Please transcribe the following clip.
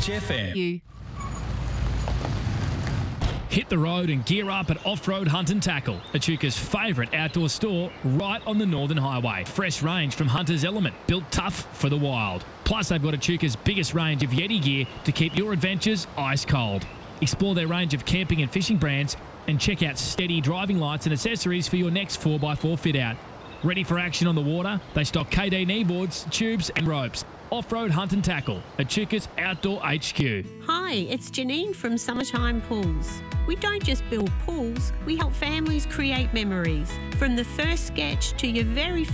Rage FM. You. Hit the road and gear up at Off-Road Hunt and Tackle, Echuca's favourite outdoor store right on the Northern Highway. Fresh range from Hunter's Element, built tough for the wild. Plus, they've got Echuca's biggest range of Yeti gear to keep your adventures ice cold. Explore their range of camping and fishing brands and check out Steady driving lights and accessories for your next 4x4 fit-out. Ready for action on the water? They stock KD kneeboards, tubes and ropes. Off-Road Hunt and Tackle, Echuca's Outdoor HQ. Hi, it's Janine from Summertime Pools. We don't just build pools, we help families create memories. From the first sketch to your very first